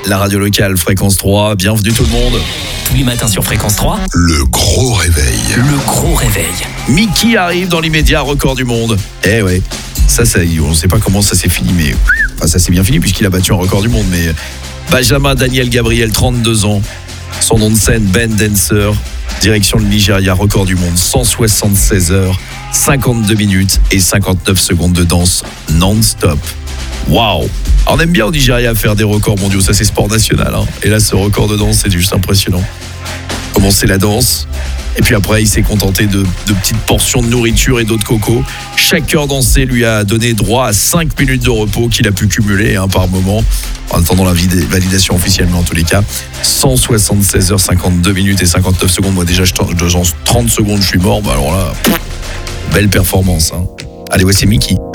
la radio locale Fréquence 3. Bienvenue tout le monde. Tous les matins sur Fréquence 3. Le gros réveil. Le gros réveil. Mickey arrive dans l'immédiat, record du monde. Eh ouais, ça on ne sait pas comment ça s'est fini, mais ça s'est bien fini puisqu'il a battu un record du monde. Mais Benjamin Daniel Gabriel, 32 ans, son nom de scène Ben Dancer, direction le Nigeria, record du monde, 176 heures, 52 minutes et 59 secondes de danse non-stop. Waouh! On aime bien au Nigeria faire des records mondiaux, ça c'est sport national. Hein. Et là, ce record de danse, c'est juste impressionnant. Commencer la danse, et puis après, il s'est contenté de petites portions de nourriture et d'eau de coco. Chaque heure dansée lui a donné droit à 5 minutes de repos qu'il a pu cumuler par moment, en attendant la validation officiellement en tous les cas. 176 heures, 52 minutes et 59 secondes. Moi déjà, dans 30 secondes, je suis mort. Alors là, belle performance. Hein. Allez, voici Mickey.